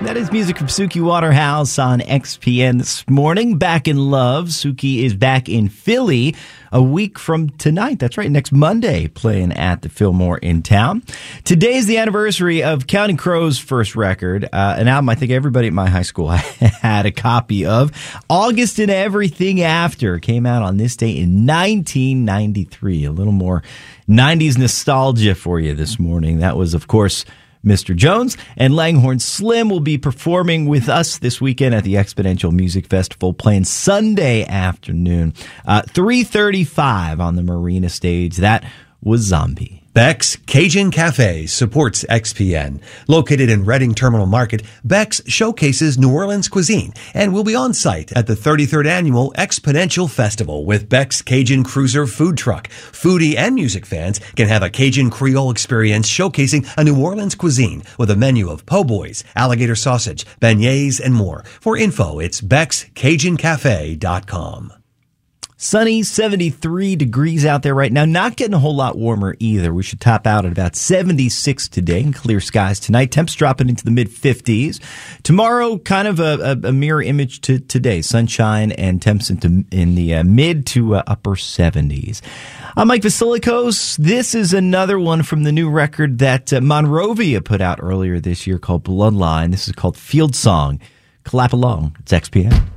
That is music from Suki Waterhouse on XPN this morning. Back in Love. Suki is back in Philly a week from tonight. That's right, next Monday, playing at the Fillmore in town. Today's the anniversary of Counting Crows' first record, an album I think everybody at my high school had a copy of. August and Everything After came out on this day in 1993. A little more 90s nostalgia for you this morning. That was, of course, Mr. Jones, and Langhorne Slim will be performing with us this weekend at the Exponential Music Festival, playing Sunday afternoon, 3:35 on the Marina stage. That was Zombie. Beck's Cajun Cafe supports XPN. Located in Reading Terminal Market, Beck's showcases New Orleans cuisine and will be on site at the 33rd Annual Exponential Festival with Beck's Cajun Cruiser food truck. Foodie and music fans can have a Cajun Creole experience showcasing a New Orleans cuisine with a menu of po' boys, alligator sausage, beignets, and more. For info, it's beckscajuncafe.com. Sunny, 73 degrees out there right now. Not getting a whole lot warmer either. We should top out at about 76 today and clear skies tonight. Temps dropping into the mid-50s. Tomorrow, kind of a mirror image to today. Sunshine and temps in the mid to upper 70s. I'm Mike Vasilikos. This is another one from the new record that Monrovia put out earlier this year called Bloodline. This is called Field Song. Clap along. It's XPN.